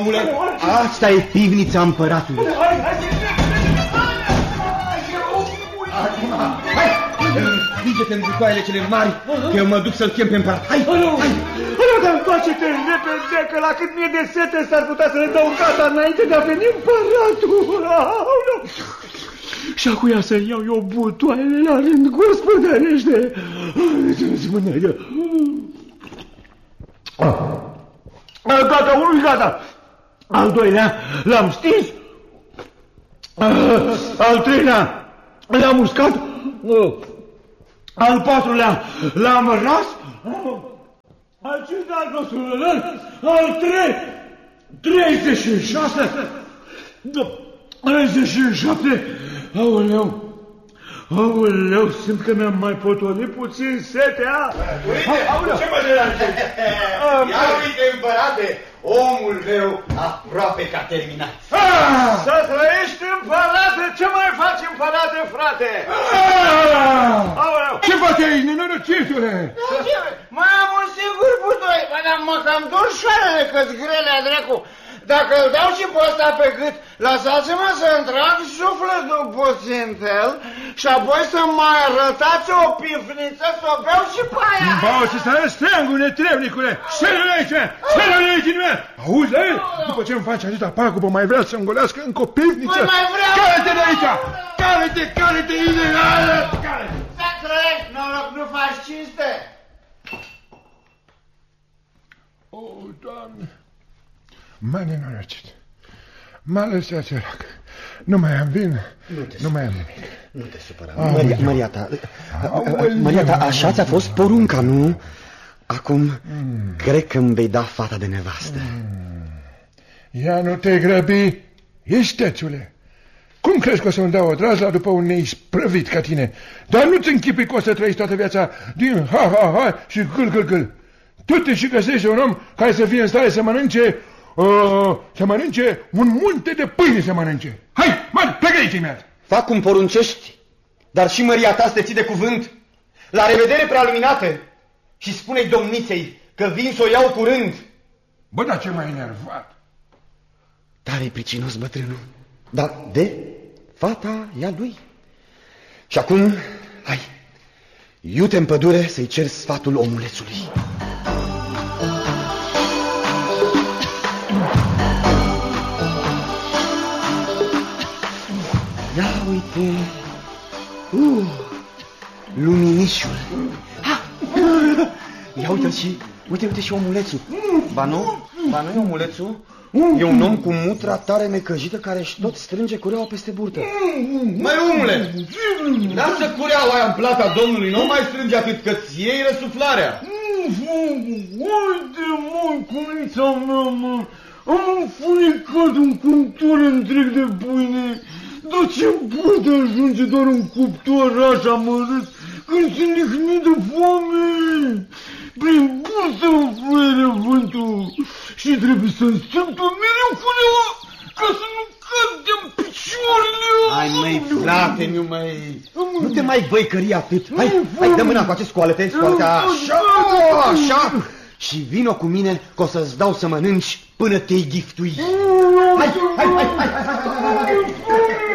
omule. Asta e pivnița împăratului. Hai, vinge-te în butoaiele cele mari, că eu mă duc să-l chem pe împărat. Hai, hai! Dar întoarce-te repede, că la cât mie de sete s-ar putea să le dau gata înainte de a veni împăratul. Și acuia să-i iau eu butoaiele la rând, gospodărește. Gata, unul gata. Al doilea l-am stins. Al treilea l-am uscat. Al patrulea l-am ras. Al cincilea al 36, 37. Aoleu, simt că mi-am mai potolit puțin setea. Uite, ce mă deranje? Ia uite, împărate, omul meu aproape că a terminat. Să trăiești, împărate, ce mai faci, împărate, frate? Ce faci aici, nenorocitule? Mai am un singur butoi, mă cam dor șoarele că-ți grele, dracu. Dacă îl dau și pe ăsta pe gât, lăsați-mă să-mi trag sufletul puțintel și apoi să mai arătați o pifniță să o beau și pe aia. Bau și să arăți treangul, netrebnicule! Șeră-l aici, șeră-l aici din mea! Auzi la el? După ce îmi faci atâta pagubă, mai vrea să-mi golească încă o pifniță? Mai vreau! Care-te de aici! Care-te, ilegală! Care-te! Să trăiești, noroc, nu faci cinste! O, Doamne! M-a nenorocit. M-a lăsat sărac. Nu mai am vin, nu mai am nimic. Nu te supăra. Maria ta, așa ți-a fost porunca, nu? Acum, cred că îmi vei da fata de nevastă. Ia nu te grăbi, istețule. Cum crezi că o să-mi dau o drazla după un neisprăvit ca tine? Dar nu-ți închipui că o să trăiești toată viața din ha-ha-ha și gâl-gâl-gâl. Tu te și găsești un om care să fie în stare să mănânce un munte de pâine să mănânce. Hai, plecă aici imediat. Fac cum poruncești, dar și măria ta să te ții de cuvânt. La revedere, prealuminate, și spune-i domniței că vin să o iau curând. Bă, dar ce mai enervat. Tare-i pricinos bătrânul, dar de fata e a lui. Și acum, hai, iute în pădure să-i cer sfatul omulețului. Ia uite, luminișul. Ia uite-l și, uite și omulețul. Ba nu e omulețul. E un om cu mutra tare necăjită care își tot strânge cureaua peste burtă. Măi, omule, lasă cureaua aia în plata domnului, nu mai strânge atât, că-ți iei răsuflarea. Uite, mă, cunița mea, mă, am înfunicat un cuptor întreg de pâine. Dar ce poate ajunge doar un cuptor așa mărât când se lihnit de foame? Prin bursă îmi fluie vântul și trebuie să-mi strâmp mereu culeaua ca să nu cădem picioarele. Hai, măi, frate, nu te mai văicări atât. Hai, dă mâna cu acest scoală-te, așa, și vino cu mine că o să-ți dau să mănânci până te-i ghiftui. Hai.